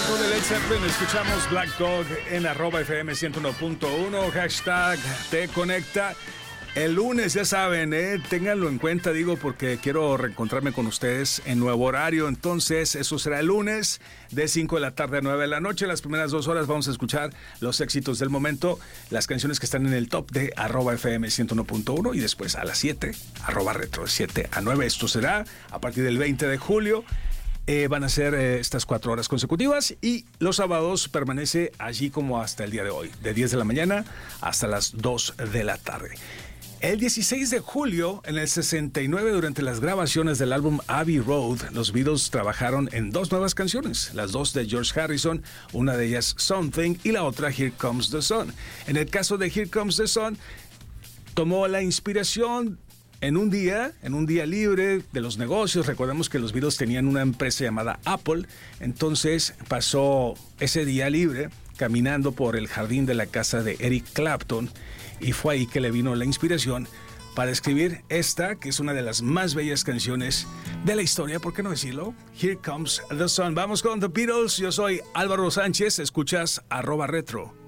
clásico de Led Zeppelin. Escuchamos Black Dog en @FM 101.1. Hashtag te conecta. El lunes, ya saben, ténganlo en cuenta, digo, porque quiero reencontrarme con ustedes en nuevo horario. Entonces, eso será el lunes de 5 de la tarde a 9 de la noche. Las primeras 2 horas vamos a escuchar los éxitos del momento, las canciones que están en el top de @FM 101.1 y después a las 7, @retro, 7 a 9. Esto será a partir del 20 de julio. Van a ser estas 4 horas consecutivas y los sábados permanece allí como hasta el día de hoy, de 10 de la mañana hasta las 2 de la tarde. El 16 de julio, en el 69, durante las grabaciones del álbum Abbey Road, los Beatles trabajaron en 2 nuevas canciones, las 2 de George Harrison, una de ellas Something y la otra Here Comes the Sun. En el caso de Here Comes the Sun, tomó la inspiración en un día libre de los negocios. Recordemos que los Beatles tenían una empresa llamada Apple, entonces pasó ese día libre caminando por el jardín de la casa de Eric Clapton y fue ahí que le vino la inspiración para escribir esta, que es una de las más bellas canciones de la historia, ¿por qué no decirlo? Here Comes the Sun. Vamos con The Beatles, yo soy Álvaro Sánchez, escuchas @retro.